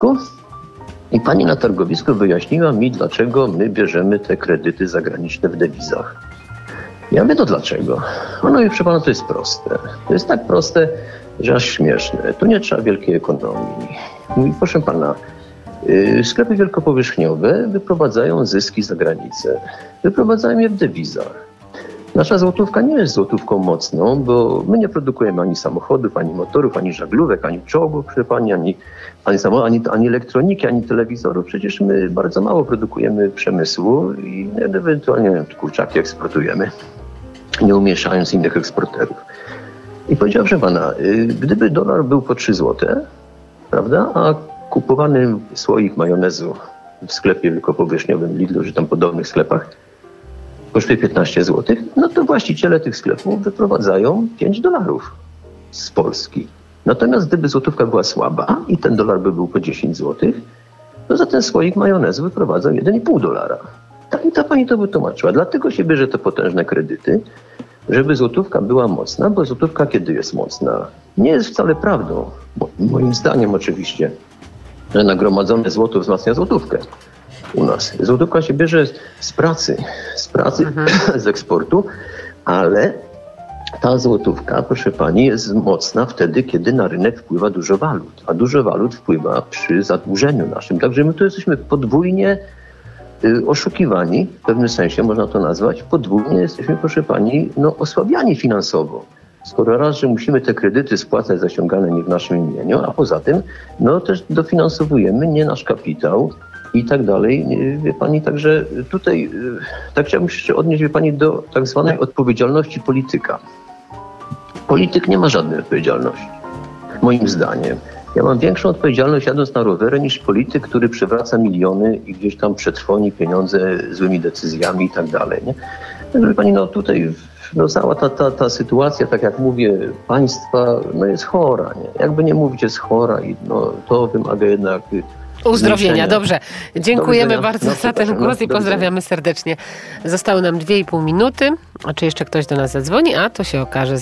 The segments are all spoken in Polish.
I pani na targowisku wyjaśniła mi, dlaczego my bierzemy te kredyty zagraniczne w dewizach. Ja mówię, to dlaczego? No i proszę pana, to jest proste. To jest tak proste, że aż śmieszne. Tu nie trzeba wielkiej ekonomii. Mówi, proszę pana, sklepy wielkopowierzchniowe wyprowadzają zyski za granicę. Wyprowadzają je w dewizach. Nasza złotówka nie jest złotówką mocną, bo my nie produkujemy ani samochodów, ani motorów, ani żaglówek, ani czołgów, ani elektroniki, ani telewizorów. Przecież my bardzo mało produkujemy przemysłu i ewentualnie kurczaki eksportujemy, nie umieszczając innych eksporterów. I powiedział, że pana, gdyby dolar był po 3 złote, prawda, a kupowany słoik majonezu w sklepie wielkopowierzchniowym Lidlu, czy tam podobnych sklepach, kosztuje 15 zł, no to właściciele tych sklepów wyprowadzają $5 z Polski. Natomiast gdyby złotówka była słaba i ten dolar by był po 10 zł, to za ten słoik majonezu wyprowadzą $1,5. Tak i ta pani to wytłumaczyła. Dlatego się bierze te potężne kredyty, żeby złotówka była mocna, bo złotówka kiedy jest mocna? Nie jest wcale prawdą, moim zdaniem oczywiście, że nagromadzone złoto wzmacnia złotówkę. U nas. Złotówka się bierze z pracy, z eksportu, ale ta złotówka, proszę pani, jest mocna wtedy, kiedy na rynek wpływa dużo walut, a dużo walut wpływa przy zadłużeniu naszym. Także my tu jesteśmy podwójnie oszukiwani, w pewnym sensie można to nazwać, podwójnie jesteśmy, proszę pani, osłabiani finansowo. Skoro raz, że musimy te kredyty spłacać zaciągane nie w naszym imieniu, a poza tym, też dofinansowujemy nie nasz kapitał, i tak dalej. Wie pani, także tutaj tak chciałbym się jeszcze odnieść, wie pani, do tak zwanej odpowiedzialności polityka. Polityk nie ma żadnej odpowiedzialności, moim zdaniem. Ja mam większą odpowiedzialność jadąc na rowerze niż polityk, który przewraca miliony i gdzieś tam przetrwoni pieniądze złymi decyzjami i tak dalej. Nie? Wie pani, tutaj cała ta sytuacja, tak jak mówię, państwa, jest chora. Nie? Jakby nie mówić, jest chora i to wymaga jednak uzdrowienia. Dobrze. Dziękujemy bardzo za ten głos i pozdrawiamy serdecznie. Zostały nam 2,5 minuty. A czy jeszcze ktoś do nas zadzwoni? A to się okaże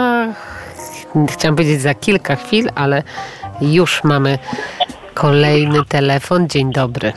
chciałam powiedzieć za kilka chwil, ale już mamy kolejny telefon. Dzień dobry.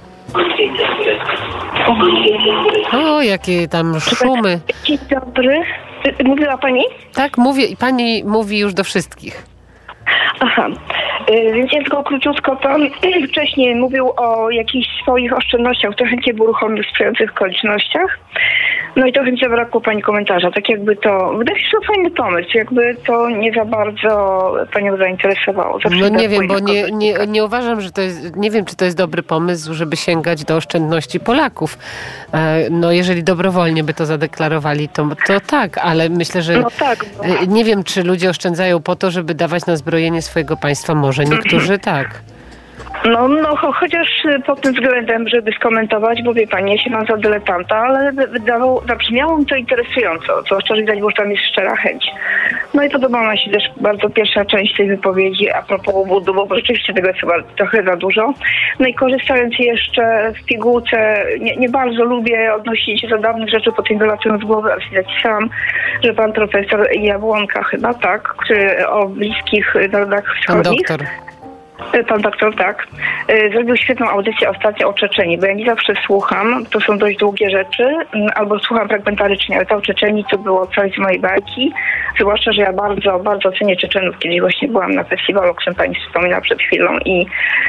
O, jakie tam szumy. Dzień dobry. Mówiła pani? Tak, mówię i pani mówi już do wszystkich. Aha, więc ja tylko króciutko, pan wcześniej mówił o jakichś swoich oszczędnościach, to chętnie był ruchomy w sprzyjających okolicznościach. No i trochę mi zabrakło pani komentarza, tak jakby to, wydaje się, że to fajny pomysł, jakby to nie za bardzo panią zainteresowało. No nie wiem, bo nie uważam, że to jest, nie wiem, czy to jest dobry pomysł, żeby sięgać do oszczędności Polaków. Jeżeli dobrowolnie by to zadeklarowali, to tak, ale myślę, że nie wiem, czy ludzie oszczędzają po to, żeby dawać na zbrojenie swojego państwa, może niektórzy tak. Chociaż pod tym względem, żeby skomentować, bo wie pani, ja się mam za dyletanta, ale zabrzmiało mi to interesująco, zwłaszcza, że widać, bo tam jest szczera chęć. No i podobała mi się też bardzo pierwsza część tej wypowiedzi a propos ubudu, bo rzeczywiście tego jest chyba trochę za dużo. No i korzystając jeszcze w pigułce, nie bardzo lubię odnosić się do dawnych rzeczy, po tym wylatują z głowy, ale się zapisałam, że pan profesor Jabłonka chyba, tak, który o bliskich narodach wschodnich. Pan doktor, tak. Zrobił świetną audycję ostatnio o Czeczenii, bo ja nie zawsze słucham, to są dość długie rzeczy, albo słucham fragmentarycznie, ale to o Czeczenii to było coś z mojej bajki, zwłaszcza, że ja bardzo, bardzo cenię Czeczenów. Kiedyś właśnie byłam na festiwalu, o którym pani wspominała przed chwilą i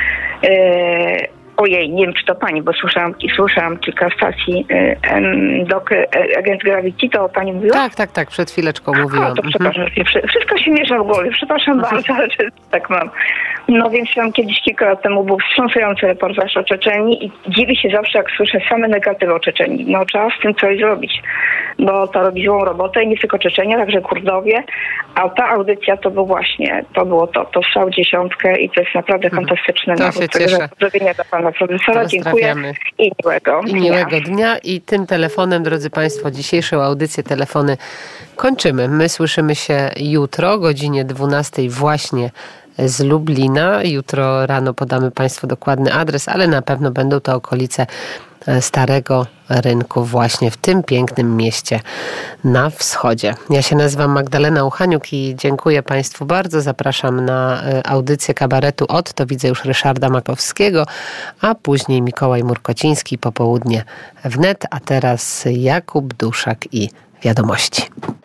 ojej, nie wiem, czy to pani, bo słyszałam kilka stacji. Agent Gravity, to pani mówiła? Tak, przed chwileczką mówiłam. To przepraszam, wszystko się miesza w głowie, przepraszam bardzo, ale tak mam. No więc tam kiedyś kilka lat temu był wstrząsający reportaż o Czeczenii i dziwię się zawsze, jak słyszę same negatywy o Czeczenii. No trzeba z tym coś zrobić, bo to robi złą robotę i nie tylko Czeczenia, także Kurdowie, a ta audycja to było to strzał 10 i to jest naprawdę fantastyczne. To się cieszę. Pozdrowienia dla pana profesora, dziękuję i miłego dnia. I tym telefonem, drodzy państwo, dzisiejszą audycję Telefony kończymy. My słyszymy się jutro o godzinie 12 właśnie z Lublina. Jutro rano podamy Państwu dokładny adres, ale na pewno będą to okolice Starego Rynku właśnie w tym pięknym mieście na wschodzie. Ja się nazywam Magdalena Uchaniuk i dziękuję Państwu bardzo. Zapraszam na audycję kabaretu to widzę już Ryszarda Makowskiego, a później Mikołaj Murkociński, popołudnie wnet, a teraz Jakub Duszak i wiadomości.